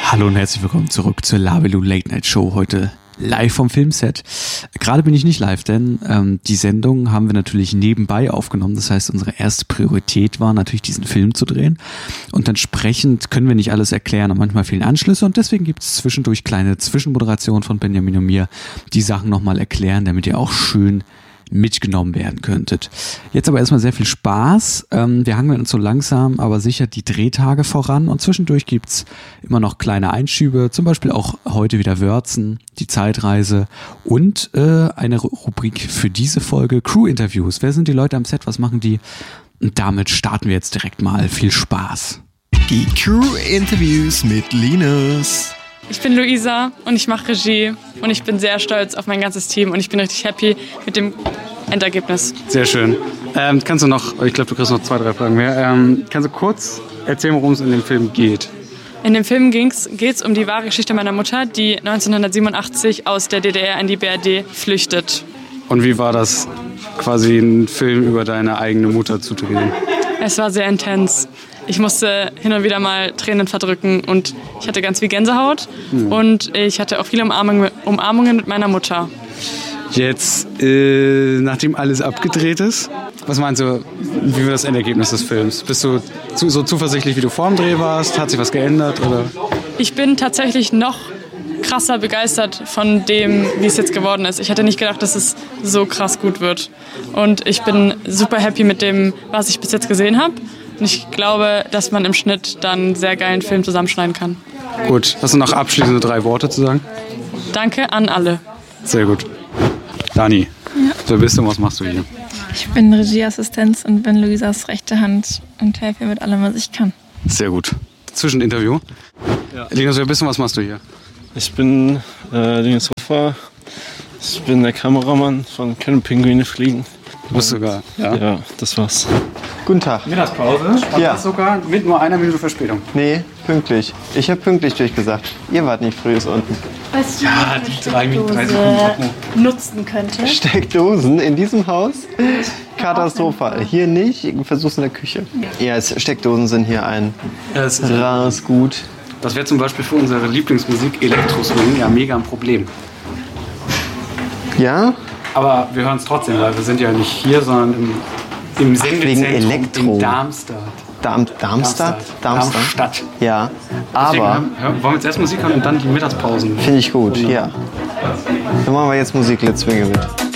Hallo und herzlich willkommen zurück zur Lavelu Late Night Show, heute live vom Filmset. Gerade bin ich nicht live, denn die Sendung haben wir natürlich nebenbei aufgenommen. Das heißt, unsere erste Priorität war natürlich, diesen Film zu drehen. Und entsprechend können wir nicht alles erklären und manchmal fehlen Anschlüsse. Und deswegen gibt es zwischendurch kleine Zwischenmoderationen von Benjamin und mir, die Sachen nochmal erklären, damit ihr auch schön mitgenommen werden könntet. Jetzt aber erstmal sehr viel Spaß. Wir hangeln uns so langsam, aber sicher die Drehtage voran und zwischendurch gibt's immer noch kleine Einschübe, zum Beispiel auch heute wieder Wörzen, die Zeitreise und eine Rubrik für diese Folge, Crew-Interviews. Wer sind die Leute am Set? Was machen die? Und damit starten wir jetzt direkt mal. Viel Spaß. Die Crew-Interviews mit Linus. Ich bin Luisa und ich mache Regie und ich bin sehr stolz auf mein ganzes Team und ich bin richtig happy mit dem Endergebnis. Sehr schön. Kannst du noch, ich glaube, du kriegst noch 2, 3 Fragen mehr. Kannst du kurz erzählen, worum es in dem Film geht? In dem Film geht's um die wahre Geschichte meiner Mutter, die 1987 aus der DDR in die BRD flüchtet. Und wie war das, quasi einen Film über deine eigene Mutter zu drehen? Es war sehr intens. Ich musste hin und wieder mal Tränen verdrücken und ich hatte ganz viel Gänsehaut und ich hatte auch viele Umarmungen mit meiner Mutter. Jetzt, nachdem alles abgedreht ist, was meinst du, wie war das Endergebnis des Films? Bist du so zuversichtlich, wie du vor dem Dreh warst? Hat sich was geändert? Oder? Ich bin tatsächlich noch krasser begeistert von dem, wie es jetzt geworden ist. Ich hätte nicht gedacht, dass es so krass gut wird. Und ich bin super happy mit dem, was ich bis jetzt gesehen habe. Und ich glaube, dass man im Schnitt dann einen sehr geilen Film zusammenschneiden kann. Gut, hast du noch abschließende 3 Worte zu sagen? Danke an alle. Sehr gut. Dani, wer bist du und was machst du hier? Ich bin Regieassistenz und bin Luisas rechte Hand und helfe ihr mit allem, was ich kann. Sehr gut. Zwischeninterview. Ja. Linus, wer bist du und was machst du hier? Ich bin Linus Hofer. Ich bin der Kameramann von Können Pinguine fliegen. Du bist sogar, ja? Ja, das war's. Guten Tag. Mittagspause? Ja. Das sogar mit nur 1 Minute Verspätung. Nee, pünktlich. Ich habe pünktlich durchgesagt. Ihr wart nicht früh unten. Weißt du, Ja, die 3 Minuten 30 Sekunden. nutzen könnte? Steckdosen in diesem Haus? Katastrophal. Hier nicht, ich versuch's in der Küche. Ja, Steckdosen sind hier ein rares Gut. Das wäre zum Beispiel für unsere Lieblingsmusik Elektroswing ja mega ein Problem. Ja? Aber wir hören es trotzdem, weil wir sind ja nicht hier, sondern im Sendezentrum Elektro. in Darmstadt. Darmstadt? Ja. Aber Wollen wir jetzt erst Musik hören und dann die Mittagspausen? finde ich gut, ja. Dann machen wir jetzt Musik, Let's Swing mit.